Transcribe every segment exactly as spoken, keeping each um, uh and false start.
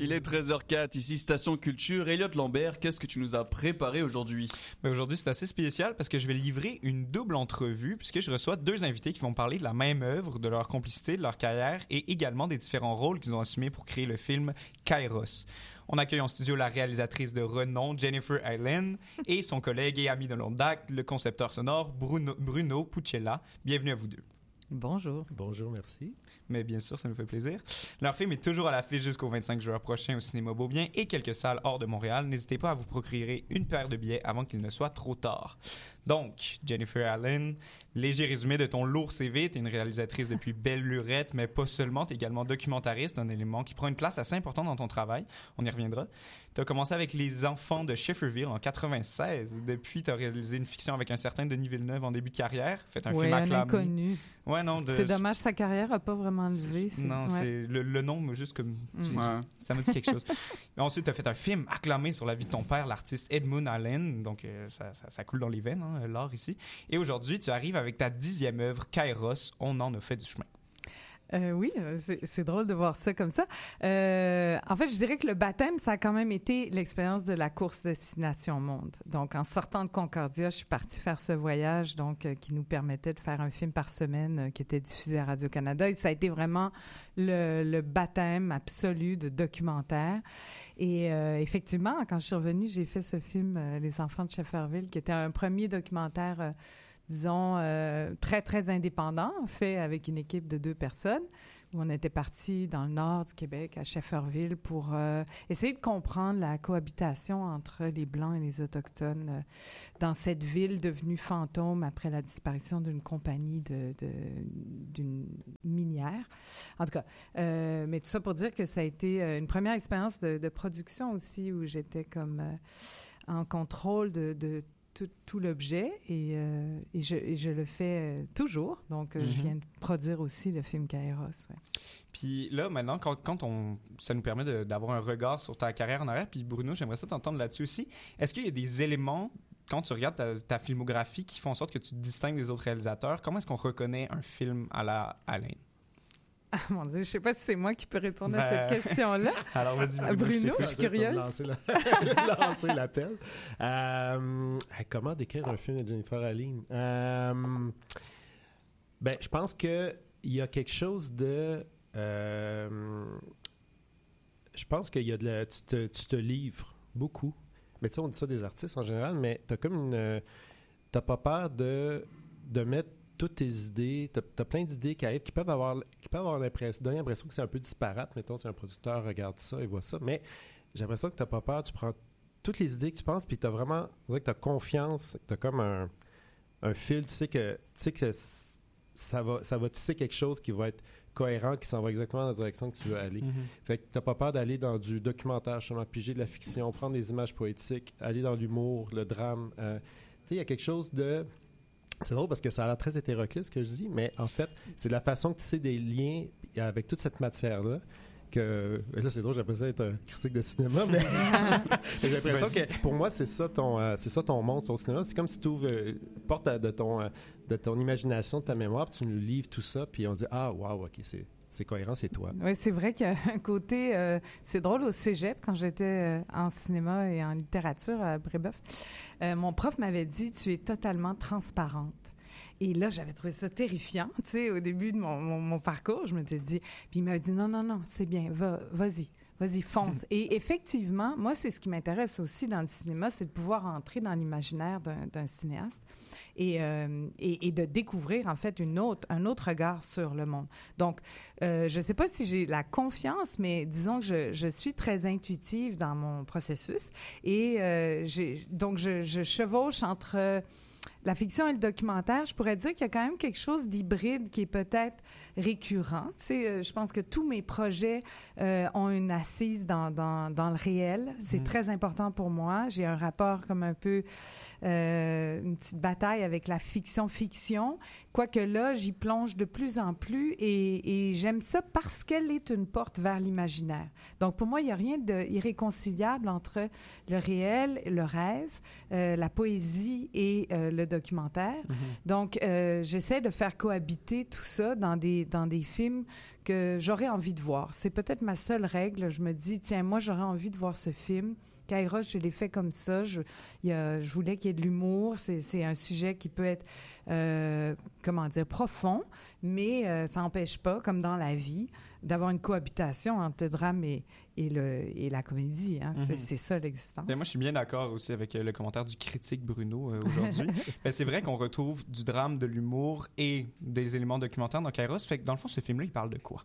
Il est treize heures quatre, ici Station Culture. Elliot Lambert, qu'est-ce que tu nous as préparé aujourd'hui? Ben aujourd'hui, c'est assez spécial parce que je vais livrer une double entrevue puisque je reçois deux invités qui vont parler de la même œuvre, de leur complicité, de leur carrière et également des différents rôles qu'ils ont assumés pour créer le film Kairos. On accueille en studio la réalisatrice de renom, Jennifer Allen, et son collègue et ami de longue date, le concepteur sonore, Bruno, Bruno Puccella. Bienvenue à vous deux. Bonjour. Bonjour, merci. Mais bien sûr, ça nous fait plaisir. Leur film est toujours à l'affiche jusqu'au vingt-cinq juin prochain au cinéma Beaubien et quelques salles hors de Montréal. N'hésitez pas à vous procurer une paire de billets avant qu'il ne soit trop tard. Donc, Jennifer Allen, léger résumé de ton lourd C V. Tu es une réalisatrice depuis belle lurette, mais pas seulement. Tu es également documentariste, un élément qui prend une place assez importante dans ton travail. On y reviendra. Tu as commencé avec Les Enfants de Schefferville en quatre-vingt-seize. Depuis, tu as réalisé une fiction avec un certain Denis Villeneuve en début de carrière. Fait un ouais, film un acclamé. inconnu. Ouais, non. De... C'est dommage, sa carrière n'a pas vraiment levé. C'est... Non, ouais. c'est le, le nom, mais juste comme... Mm. Ouais. Ça me dit quelque chose. Mais ensuite, tu as fait un film acclamé sur la vie de ton père, l'artiste Edmund Allen. Donc, euh, ça, ça, ça coule dans les veines, hein, l'art ici. Et aujourd'hui, tu arrives avec ta dixième œuvre, Kairos. On en a fait du chemin. Euh, oui, c'est, c'est drôle de voir ça comme ça. Euh, en fait, je dirais que le baptême, ça a quand même été l'expérience de la course Destination Monde. Donc, en sortant de Concordia, je suis partie faire ce voyage, donc euh, qui nous permettait de faire un film par semaine euh, qui était diffusé à Radio-Canada. Et ça a été vraiment le, le baptême absolu de documentaire. Et euh, effectivement, quand je suis revenue, j'ai fait ce film euh, Les Enfants de Schefferville, qui était un premier documentaire euh, disons, euh, très, très indépendant, fait avec une équipe de deux personnes, où on était partis dans le nord du Québec, à Schefferville, pour euh, essayer de comprendre la cohabitation entre les Blancs et les Autochtones euh, dans cette ville devenue fantôme après la disparition d'une compagnie de, de, d'une minière. En tout cas, euh, mais tout ça pour dire que ça a été une première expérience de, de production aussi, où j'étais comme euh, en contrôle de, de Tout, tout l'objet et, euh, et, je, et je le fais euh, toujours. Donc, euh, mm-hmm. je viens de produire aussi le film Kairos. Ouais. Puis là, maintenant, quand, quand on, ça nous permet de, d'avoir un regard sur ta carrière en arrière, puis Bruno, j'aimerais ça t'entendre là-dessus aussi. Est-ce qu'il y a des éléments, quand tu regardes ta, ta filmographie, qui font en sorte que tu te distingues des autres réalisateurs? Comment est-ce qu'on reconnaît un film à la Allen? Ah mon Dieu, je ne sais pas si c'est moi qui peux répondre ben... à cette question-là. Alors vas-y, Bruno, Bruno je, je suis curieuse. Lancer, la... lancer l'appel. Euh, comment décrire un film de Jennifer Allen? Euh, ben, je pense qu'il y a quelque chose de... Euh, je pense qu'il y a de la... Tu te, tu te livres beaucoup. Mais tu sais, on dit ça des artistes en général, mais tu as comme une... Tu n'as pas peur de, de mettre toutes tes idées, tu as plein d'idées qui arrivent, qui peuvent avoir, qui peuvent avoir l'impression, donner l'impression que c'est un peu disparate. Mettons, si un producteur regarde ça et voit ça, mais j'ai l'impression que tu n'as pas peur, tu prends toutes les idées que tu penses, puis tu as vraiment, on dirait que tu as confiance, tu as comme un, un fil, tu sais que, tu sais que ça va, ça va tisser quelque chose qui va être cohérent, qui s'en va exactement dans la direction que tu veux aller. Mm-hmm. Fait que tu n'as pas peur d'aller dans du documentaire, justement, piger de la fiction, prendre des images poétiques, aller dans l'humour, le drame. Euh, tu sais, il y a quelque chose de... C'est drôle parce que ça a l'air très hétéroclite ce que je dis, mais en fait, c'est de la façon que tu sais des liens avec toute cette matière-là. Que, là, c'est drôle, j'appelle ça être un critique de cinéma, mais j'ai l'impression que pour moi, c'est ça ton, euh, c'est ça ton monde sur le cinéma. C'est comme si tu ouvres euh, porte de ton, euh, de ton imagination, de ta mémoire, puis tu nous livres tout ça, puis on dit « Ah, wow, OK, c'est... » C'est cohérent, c'est toi. Oui, c'est vrai qu'il y a un côté... Euh, c'est drôle, au cégep, quand j'étais euh, en cinéma et en littérature à Brébeuf, euh, mon prof m'avait dit « Tu es totalement transparente ». Et là, j'avais trouvé ça terrifiant, tu sais, au début de mon, mon, mon parcours. Je m'étais dit... Puis il m'avait dit « Non, non, non, c'est bien, va, vas-y. » Vas-y, fonce. Et effectivement, moi, c'est ce qui m'intéresse aussi dans le cinéma, c'est de pouvoir entrer dans l'imaginaire d'un, d'un cinéaste et, euh, et, et de découvrir, en fait, une autre, un autre regard sur le monde. Donc, euh, je ne sais pas si j'ai la confiance, mais disons que je, je suis très intuitive dans mon processus. Et euh, j'ai, donc, je, je chevauche entre... la fiction et le documentaire, je pourrais dire qu'il y a quand même quelque chose d'hybride qui est peut-être récurrent. Tu sais, euh, je pense que tous mes projets euh, ont une assise dans, dans, dans le réel. C'est mmh. très important pour moi. J'ai un rapport comme un peu, euh, une petite bataille avec la fiction-fiction. Quoique là, j'y plonge de plus en plus et, et j'aime ça parce qu'elle est une porte vers l'imaginaire. Donc, pour moi, il n'y a rien d'irréconciliable entre le réel, le rêve, euh, la poésie et euh, le documentaire. Mm-hmm. Donc, euh, j'essaie de faire cohabiter tout ça dans des, dans des films que j'aurais envie de voir. C'est peut-être ma seule règle. Je me dis, tiens, moi, j'aurais envie de voir ce film. Kairos, je l'ai fait comme ça. Je, il y a, je voulais qu'il y ait de l'humour. C'est, c'est un sujet qui peut être, euh, comment dire, profond, mais euh, ça n'empêche pas, comme dans la vie, d'avoir une cohabitation entre le drame et, et, le, et la comédie. Hein. Mm-hmm. C'est, c'est ça l'existence. Ben moi, je suis bien d'accord aussi avec euh, le commentaire du critique Bruno euh, aujourd'hui. Ben, c'est vrai qu'on retrouve du drame, de l'humour et des éléments documentaires dans Kairos. Fait que dans le fond, ce film-là, il parle de quoi?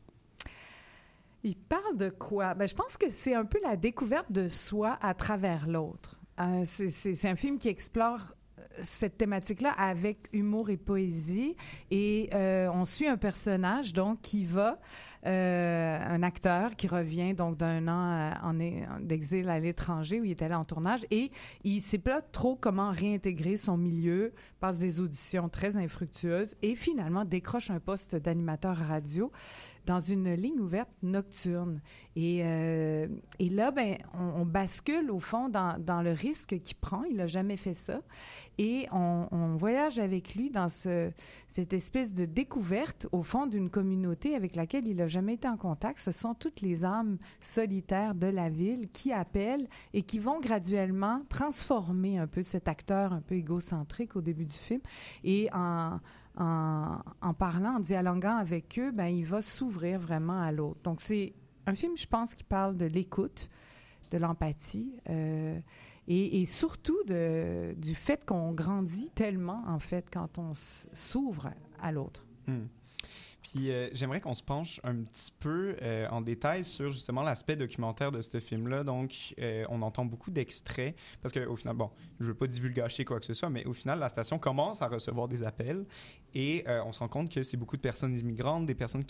Il parle de quoi? Ben, je pense que c'est un peu la découverte de soi à travers l'autre. Euh, c'est, c'est, c'est un film qui explore cette thématique-là avec humour et poésie. Et euh, on suit un personnage, donc, qui va, euh, un acteur qui revient, donc, d'un an en, en, d'exil à l'étranger où il est allé en tournage. Et il ne sait pas trop comment réintégrer son milieu, passe des auditions très infructueuses et finalement décroche un poste d'animateur radio dans une ligne ouverte nocturne. Et, euh, et là, ben, on, on bascule, au fond, dans, dans le risque qu'il prend. Il n'a jamais fait ça. Et on, on voyage avec lui dans ce, cette espèce de découverte, au fond, d'une communauté avec laquelle il n'a jamais été en contact. Ce sont toutes les âmes solitaires de la ville qui appellent et qui vont graduellement transformer un peu cet acteur un peu égocentrique au début du film. Et en... En, en parlant, en dialoguant avec eux, ben, il va s'ouvrir vraiment à l'autre. Donc, c'est un film, je pense, qui parle de l'écoute, de l'empathie euh, et, et surtout de, du fait qu'on grandit tellement, en fait, quand on s'ouvre à l'autre. Mmh. Puis euh, j'aimerais qu'on se penche un petit peu euh, en détail sur justement l'aspect documentaire de ce film-là. Donc, euh, on entend beaucoup d'extraits parce qu'au final, bon, je veux pas divulgacher quoi que ce soit, mais au final, la station commence à recevoir des appels et euh, on se rend compte que c'est beaucoup de personnes immigrantes, des personnes qui